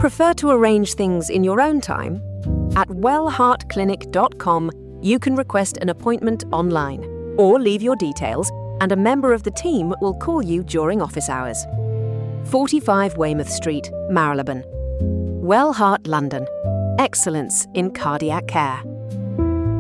prefer to arrange things in your own time? At wellheartclinic.com, you can request an appointment online or leave your details, and a member of the team will call you during office hours. 45 Weymouth Street, Marylebone. Wellheart London. Excellence in cardiac care.